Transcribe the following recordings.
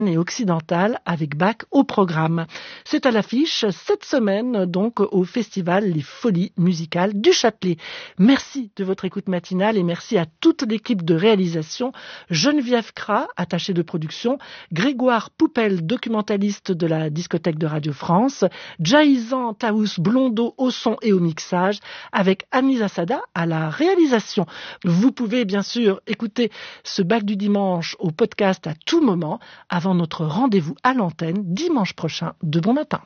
et occidentale avec Bach au programme. C'est à l'affiche cette semaine donc au festival Les Folies Musicales du Châtelet. Merci de votre écoute matinale et merci à toute l'équipe de réalisation, Geneviève Cras, attachée de production, Grégoire Poupel, documentaliste de la discothèque de Radio France, Jaïzan Taous Blondeau au son et au mixage, avec Anisa Sada à la réalisation. Vous pouvez bien sûr écouter ce Bach du dimanche au podcast à tout moment avant notre rendez-vous à l'antenne dimanche prochain de bon matin.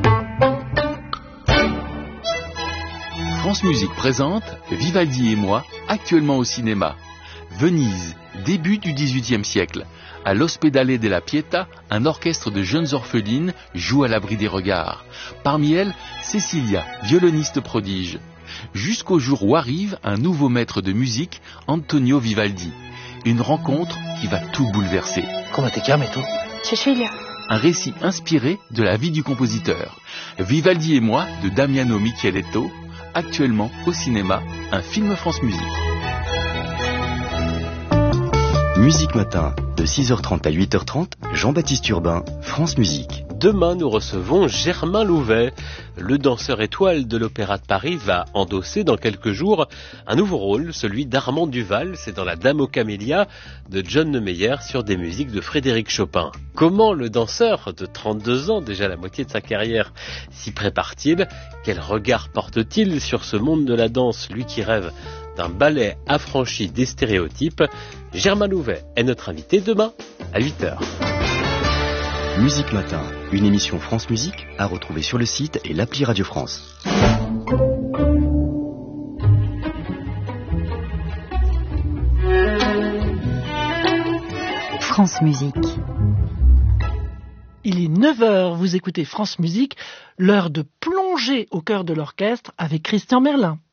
France Musique présente Vivaldi et moi, actuellement au cinéma. Venise, début du XVIIIe siècle. À l'Ospedale della Pietà, un orchestre de jeunes orphelines joue à l'abri des regards. Parmi elles, Cecilia, violoniste prodige. Jusqu'au jour où arrive un nouveau maître de musique, Antonio Vivaldi. Une rencontre qui va tout bouleverser. Come ti chiami tu? Cecilia. Un récit inspiré de la vie du compositeur. Vivaldi et moi, de Damiano Micheletto, actuellement au cinéma, un film France Musique. Musique Matin, de 6h30 à 8h30, Jean-Baptiste Urbain, France Musique. Demain, nous recevons Germain Louvet. Le danseur étoile de l'Opéra de Paris va endosser dans quelques jours un nouveau rôle, celui d'Armand Duval. C'est dans La Dame aux Camélias de John Nemeyer sur des musiques de Frédéric Chopin. Comment le danseur de 32 ans, déjà la moitié de sa carrière, s'y prépare-t-il? Quel regard porte-t-il sur ce monde de la danse, lui qui rêve d'un ballet affranchi des stéréotypes? Germain Louvet est notre invité demain à 8h. Musique Matin, une émission France Musique à retrouver sur le site et l'appli Radio France. France Musique. Il est 9h, vous écoutez France Musique, l'heure de plonger au cœur de l'orchestre avec Christian Merlin.